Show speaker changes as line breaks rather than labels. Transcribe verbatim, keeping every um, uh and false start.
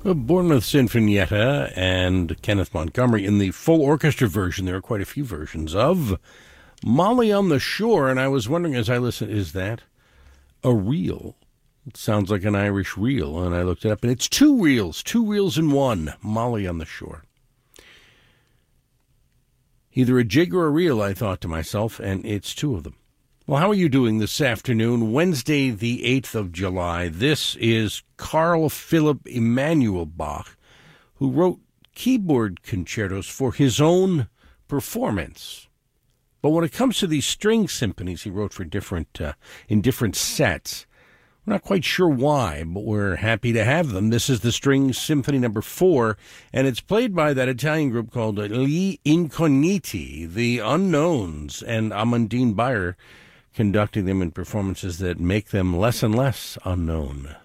Bournemouth Sinfonietta and Kenneth Montgomery in the full orchestra version. There are quite a few versions of Molly on the Shore, and I was wondering as I listened, is that a reel? It sounds like an Irish reel, and I looked it up, and it's two reels, two reels in one, Molly on the Shore. Either a jig or a reel, I thought to myself, and it's two of them. Well, how are you doing this afternoon, Wednesday, the eighth of July? This is Carl Philipp Emanuel Bach, who wrote keyboard concertos for his own performance. But when it comes to these string symphonies he wrote for different uh, in different sets, we're not quite sure why, but we're happy to have them. This is the String Symphony number four, and it's played by that Italian group called Gli Incogniti, the Unknowns, and Amandine Bayer conducting them in performances that make them less and less unknown.